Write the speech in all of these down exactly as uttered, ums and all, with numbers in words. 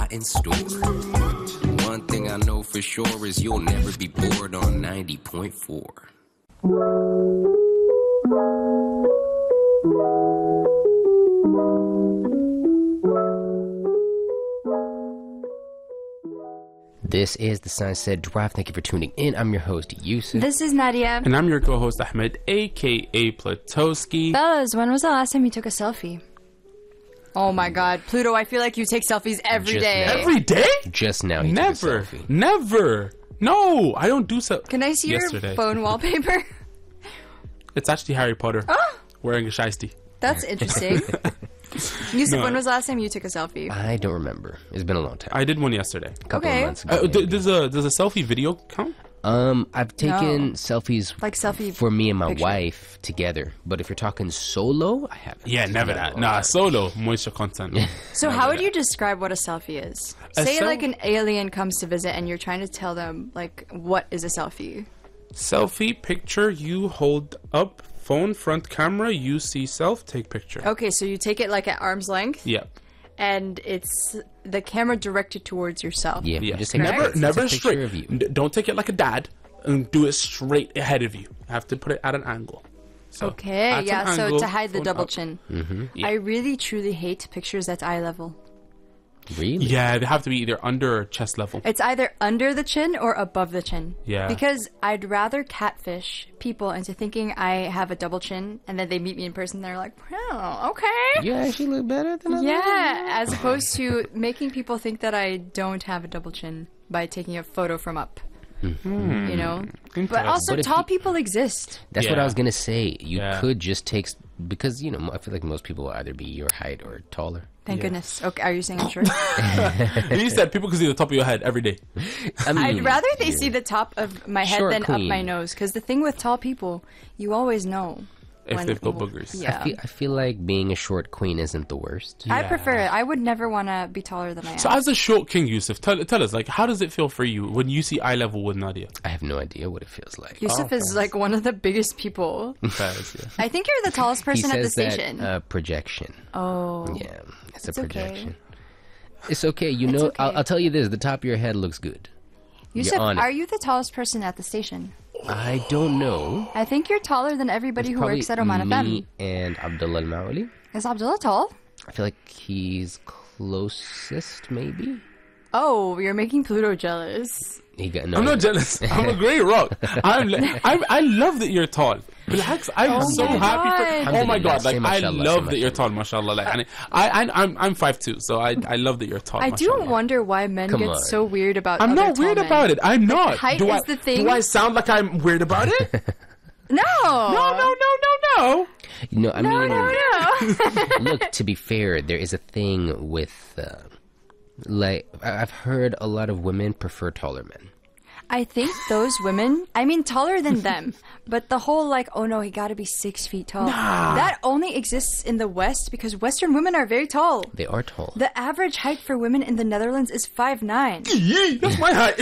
lot in store. One thing I know for sure is you'll never be bored on ninety point four. This is the Sunset Drive. Thank you for tuning in. I'm your host, Yusuf. This is Nadia. And I'm your co-host, Ahmed, a k a. Platowski. Fellas, when was the last time you took a selfie? Oh my god, Pluto, I feel like you take selfies every Just day. now. Every day? Just now he Never. took a selfie. Never. No, I don't do selfies. Can I see Yesterday. your phone wallpaper? It's actually Harry Potter Oh, wearing a shiesty. that's interesting. Yusuf, No. when was the last time you took a selfie? I don't remember. It's been a long time. I did one yesterday. A couple Okay. of months ago. Uh, maybe. d- does a does a selfie video count? Um, I've taken No. selfies Like selfie for me and my picture. wife together. But if you're talking solo, I haven't. Yeah, never that. No. Nah, solo moisture content. So how would you describe what a selfie is? A Say sel- like an alien comes to visit and you're trying to tell them like what is a selfie? Selfie picture you hold up, phone front camera, you see self, take picture. Okay, so you take it like at arm's length Yeah. and it's the camera directed towards yourself. Yeah, Yeah. you just take never a, it's never a picture straight. of you. N- Don't take it like a dad and do it straight ahead of you. You have to put it at an angle. So, Okay, at an yeah, so angle, to hide the phone double up. chin. Yeah. I really truly hate pictures at eye level. Really? Yeah, they have to be either under or chest level. It's either under the chin or above the chin. Yeah. Because I'd rather catfish people into thinking I have a double chin and then they meet me in person and they're like, wow, okay. You actually look better than I Yeah, as opposed to making people think that I don't have a double chin by taking a photo from up. You know? But also, But if tall you- people exist. That's what Yeah. I was gonna say. You Yeah. could just take s- because you know I feel like most people will either be your height or taller. Thank Yeah. goodness. Okay, are you saying I'm short? You said people can see the top of your head every day. I mean, I'd rather they see the top of my head Short than up queen. my nose. Because the thing with tall people, you always know. If when- they've got boogers. Yeah. I feel, I feel like being a short queen isn't the worst. I Yeah. prefer it. I would never want to be taller than I am. So as a short king, Yusuf, tell, tell us, like, how does it feel for you when you see eye level with Nadia? I have no idea what it feels like. Yusuf Oh, is like one of the biggest people. Faz, yeah. I think you're the tallest He person at the says station. that uh, projection. oh. Yeah, it's, It's a okay. projection. It's okay. You It's know, okay. I'll, I'll tell you this: the top of your head looks good. Yusuf, on it. are you the tallest person at the station? I don't know. I think you're taller than everybody It's who probably works at Oman me F M. and Abdullah Al-Mawali. Is Abdullah tall? I feel like he's closest, maybe. Oh, you're making Pluto jealous. He got no. I'm not he- jealous. I'm a great rock. I'm, li- I'm, I love that you're tall. Relax. I'm Oh so my happy God. for. Oh my God! Say Like I mashallah, love say that you're tall. Mashallah. Like, and I, I, I'm, I'm five two, so I, I love that you're tall. I do mashallah. wonder why men Come get on. so weird about I'm other not tall weird men. about it. I'm not. height do is I, the thing. Do I sound like I'm weird about it? No! No, no, no, no, no. You know, I No, mean, no, no. look. To be fair, there is a thing with, uh, like, I- I've heard a lot of women prefer taller men. I think those women, I mean, taller than them, but the whole like, oh no, he gotta be six feet tall. That only exists in the West because Western women are very tall. They are tall. The average height for women in the Netherlands is five nine. Yee, that's my height.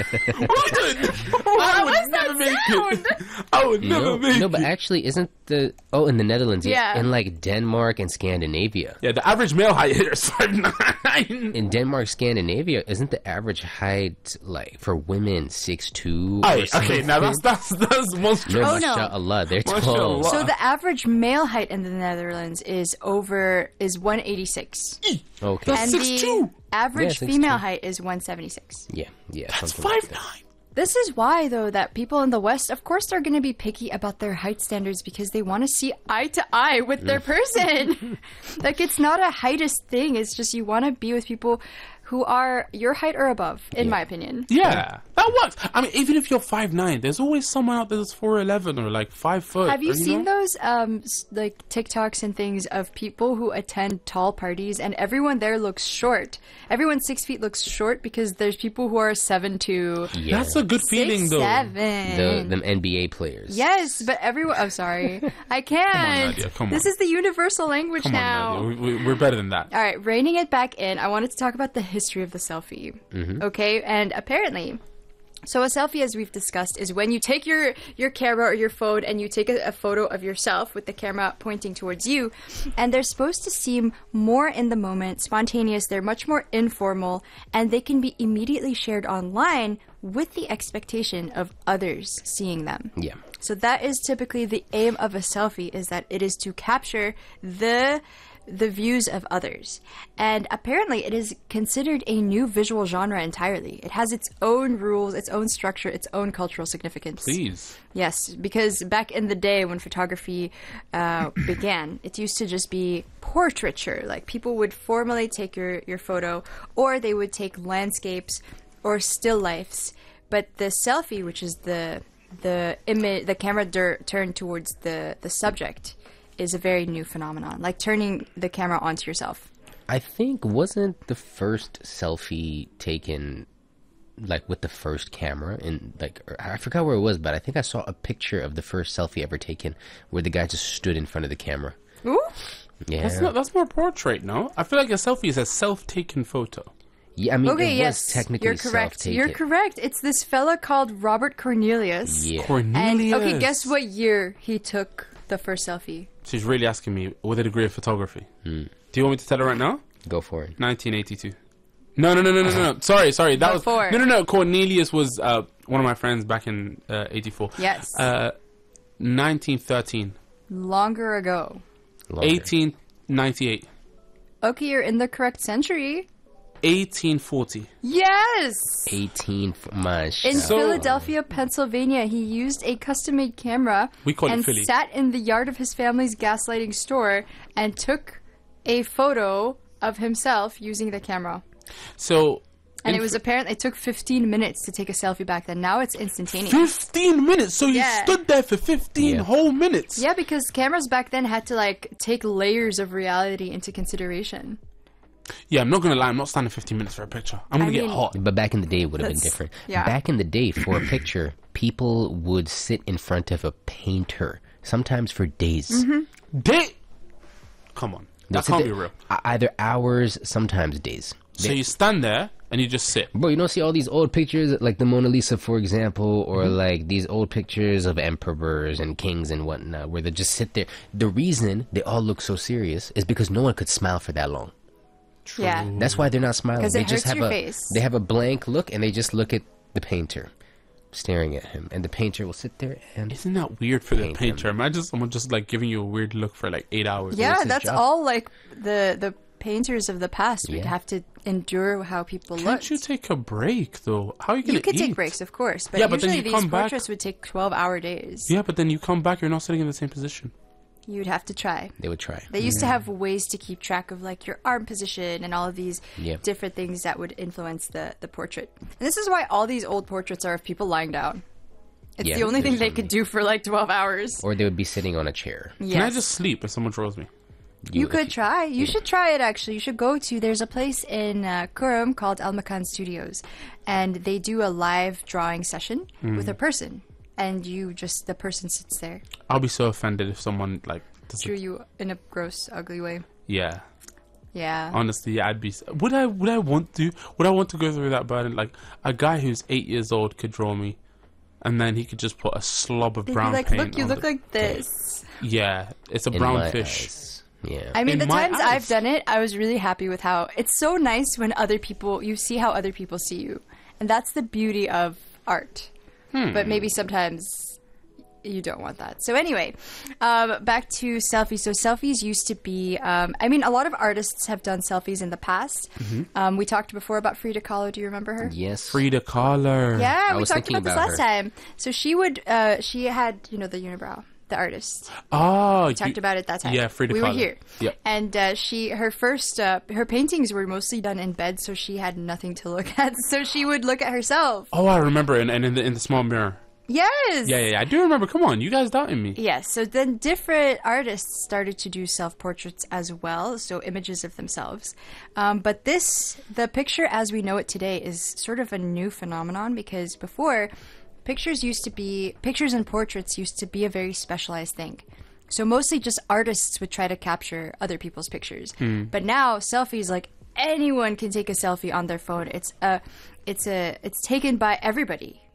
I would never make it. I would never no, make no, but it. actually, isn't the oh in the Netherlands? Yeah. in like Denmark and Scandinavia. Yeah, the average male height here is five nine. In Denmark, Scandinavia, isn't the average height like for women six two? Aye, okay, now that's that's that's monstrous. No, Oh, no. mashallah, they're tall. Mashallah. So the average male height in the Netherlands is over is one eighty six, Okay, and six the two. average Yeah, six female two. height is one seventy six. yeah, yeah, That's something like five that. nine. This is why, though, that people in the West, of course, they're going to be picky about their height standards because they want to see eye to eye with their person. Like, it's not a heightist thing. It's just you want to be with people who are your height or above, in my opinion. Yeah, that works. I mean, even if you're five nine, there's always someone out there that's four eleven or like five foot. Have you or, seen know? those um s- like TikToks and things of people who attend tall parties and everyone there looks short? Everyone six feet looks short because there's people who are seven two, Yeah, That's a good feeling, six though. seven. the them N B A players. Yes, but everyone. I'm sorry, I can't. Nadia, come This on. is the universal language Come now. on, Nadia. We, we, we're better than that. All right, reining it back in, I wanted to talk about the history of the selfie. Mm-hmm. Okay, and apparently, So a selfie, as we've discussed, is when you take your, your camera or your phone and you take a, a photo of yourself with the camera pointing towards you. And they're supposed to seem more in the moment, spontaneous. They're much more informal, and they can be immediately shared online with the expectation of others seeing them. Yeah. So that is typically the aim of a selfie, is that it is to capture the the views of others. And apparently it is considered a new visual genre entirely. It has its own rules, its own structure, its own cultural significance. Please. Yes, because back in the day when photography uh, began, it used to just be portraiture. Like, people would formally take your, your photo, or they would take landscapes or still lifes. But the selfie, which is the the image, the camera dur- turned towards the, the subject, is a very new phenomenon, like turning the camera onto yourself. I think wasn't the first selfie taken like with the first camera, and like I forgot where it was, but I think I saw a picture of the first selfie ever taken where the guy just stood in front of the camera. Ooh. Yeah. That's not. That's more portrait, no? I feel like a selfie is a self-taken photo. Yeah, I mean, Okay, it yes, was technically you're correct. self-taken. You're correct. It's this fella called Robert Cornelius. Yeah. And Cornelius. okay, guess what year he took the first selfie? She's really asking me with a degree of photography. Hmm. Do you want me to tell her right now? Go for it. nineteen eighty-two. No, no, no, no, no, no. no. Sorry, sorry. That Before. was no, no, no. Cornelius was uh, one of my friends back in uh, eighty-four. Yes. Uh, nineteen thirteen. Longer ago. Longer. eighteen ninety-eight. Okay, you're in the correct century. eighteen forty. Yes! eighteen f- my In So- Philadelphia, Pennsylvania, he used a custom-made camera We call it and Philly. sat in the yard of his family's gaslighting store and took a photo of himself using the camera. So. And in it was apparent it took fifteen minutes to take a selfie back then. Now it's instantaneous. fifteen minutes. So you Yeah. stood there for fifteen Yeah. whole minutes. Yeah, because cameras back then had to like take layers of reality into consideration. Yeah, I'm not gonna lie. I'm not standing fifteen minutes for a picture. I'm gonna I get mean- hot. But back in the day, it would have been That's- different. yeah. Back in the day, for a picture, people would sit in front of a painter, sometimes for days. Mm-hmm. Day. Come on, They'd that sit can't be there- real. e- Either hours, sometimes days. So They- you stand there and you just sit. Bro, you don't see all these old pictures, like the Mona Lisa, for example, or Mm-hmm. like these old pictures of emperors and kings and whatnot, where they just sit there. The reason they all look so serious is because no one could smile for that long. Yeah. That's why they're not smiling. 'Cause They it just hurts have your a face. they have a blank look, and they just look at the painter, staring at him, and the painter will sit there and Isn't that weird for the Paint painter? Imagine someone just like giving you a weird look for like eight hours. Yeah, his that's job. all like the the painters of the past would Yeah. have to endure how people Can't looked. you take a break though? How are you gonna You could eat? take breaks, of course, but Yeah, but then usually you these come back- portraits would take twelve-hour days. Yeah, but then you come back, you're not sitting in the same position. You'd have to try. they would try. They used to have ways to keep track of like your arm position and all of these Yeah. different things that would influence the, the portrait. And this is why all these old portraits are of people lying down. It's Yeah, the only thing there's they so could do for like twelve hours. Or they would be sitting on a chair. Yes. Can I just sleep if someone draws me? You, if could try. You should try it, actually. You should go to, there's a place in uh, Kurum called Al Makan Studios, and they do a live drawing session with a person, and you just, the person sits there, I'll be so offended if someone like does drew it. you in a gross, ugly way. Yeah. Yeah. Honestly, yeah, I'd be. s- Would I? Would I want to? Would I want to go through that burden? Like a guy who's eight years old could draw me, and then he could just put a slob of They'd be brown like, paint. look, you on look the- like this. Yeah, it's a In brown my fish. eyes. Yeah. I mean, In the my times eyes. I've done it, I was really happy with how it's so nice when other people, you see how other people see you. And that's the beauty of art. Hmm. But maybe sometimes you don't want that. So anyway, um, back to selfies. So selfies used to be, um, I mean, a lot of artists have done selfies in the past. Mm-hmm. Um, we talked before about Frida Kahlo. Do you remember her? Yes. Frida Kahlo. Yeah, I we was talked thinking about this about last her. time. So she would, uh, she had, you know, the unibrow, the artist. Oh, We talked about it that time. Yeah, Frida We Kahlo. were here. Yep. And uh, she, her first, uh, her paintings were mostly done in bed, so she had nothing to look at. So she would look at herself. Oh, I remember, and, and in the in the small mirror. Yes. Yeah, yeah, yeah, I do remember. Come on, you guys doubting me. Yes. So then different artists started to do self-portraits as well, so images of themselves. Um, but this, the picture as we know it today, is sort of a new phenomenon because before, pictures used to be, pictures and portraits used to be a very specialized thing. So mostly just artists would try to capture other people's pictures. But now selfies, like anyone can take a selfie on their phone. It's a, it's a, it's taken by everybody.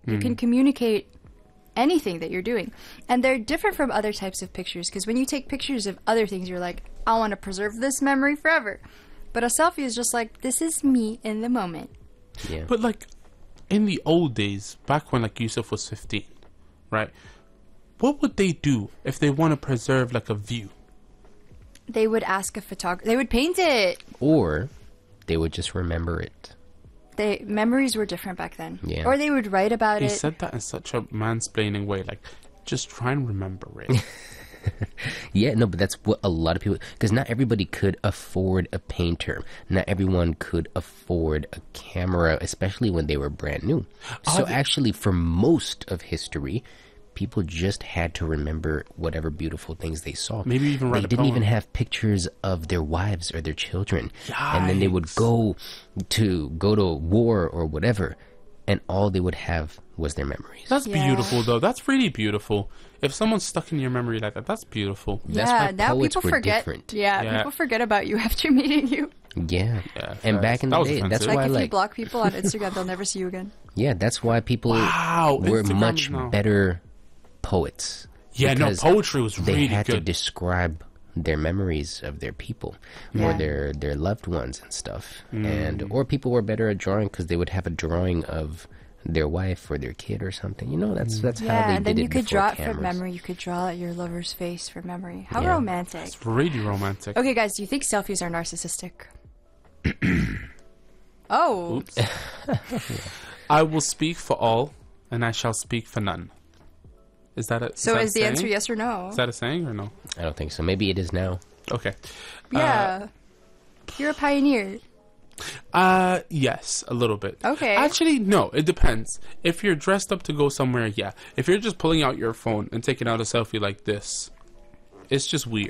You can communicate anything that you're doing. And they're different from other types of pictures, because when you take pictures of other things, you're like, I want to preserve this memory forever. But a selfie is just like, this is me in the moment. Yeah. But like in the old days, back when like Yusuf was fifteen, right? What would they do if they want to preserve like a view? They would ask a photographer. They would paint it. Or they would just remember it. They memories were different back then. Yeah. Or they would write about He it. said that in such a mansplaining way, like just try and remember it. Yeah, no, but that's what a lot of people, because not everybody could afford a painter. Not everyone could afford a camera, especially when they were brand new. So Oh, the- actually, for most of history, people just had to remember whatever beautiful things they saw. Maybe even write They a didn't even poem. have pictures of their wives or their children, and then they would Yikes. go to go to war or whatever, and all they would have was their memories. That's Yeah. beautiful, though. That's really beautiful. If someone's stuck in your memory like that, that's beautiful. That's yeah, why now poets people were forget. different. Yeah, Yeah. people forget about you after meeting you. Yeah, Yeah, and facts. back in That the was day, that's offensive. Like why if you like block people on Instagram, they'll never see you again. yeah, that's why people Wow, were Instagram much is now- better poets. Yeah, no, because poetry was they really had to good. describe their memories of their people or Yeah. their their loved ones and stuff, Mm. and or people were better at drawing because they would have a drawing of their wife or their kid or something. You know, that's that's how Yeah, they and did then it you could before draw it cameras. from memory. You could draw your lover's face from memory. How Yeah. romantic. It's really romantic. Okay, guys, do you think selfies are narcissistic? Oh, Oops. I will speak for all, and I shall speak for none. Is that a so that a is the answer saying? yes or no? Is that a saying or no? I don't think so. Maybe it is now. Okay. Yeah. You're a pioneer. Uh, yes, a little bit. Okay. Actually, no, it depends. If you're dressed up to go somewhere, yeah. If you're just pulling out your phone and taking out a selfie like this, it's just weird.